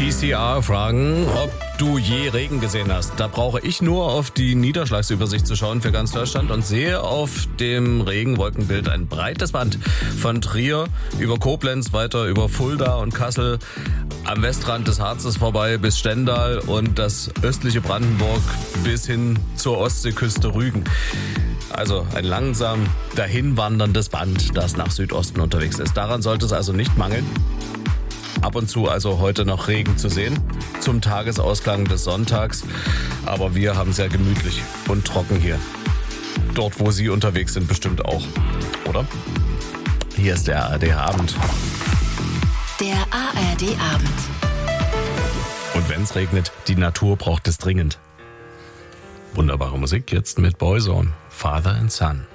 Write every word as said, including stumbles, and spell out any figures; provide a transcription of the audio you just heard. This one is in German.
T C R fragen, ob du je Regen gesehen hast. Da brauche ich nur auf die Niederschlagsübersicht zu schauen für ganz Deutschland und sehe auf dem Regenwolkenbild ein breites Band von Trier über Koblenz, weiter über Fulda und Kassel, am Westrand des Harzes vorbei bis Stendal und das östliche Brandenburg bis hin zur Ostseeküste Rügen. Also ein langsam dahinwanderndes Band, das nach Südosten unterwegs ist. Daran sollte es also nicht mangeln. Ab und zu also heute noch Regen zu sehen, zum Tagesausklang des Sonntags. Aber wir haben sehr gemütlich und trocken hier. Dort, wo Sie unterwegs sind, bestimmt auch, oder? Hier ist der A R D-Abend. Der A R D-Abend. Und wenn es regnet, die Natur braucht es dringend. Wunderbare Musik jetzt mit Boyzone, Father and Son.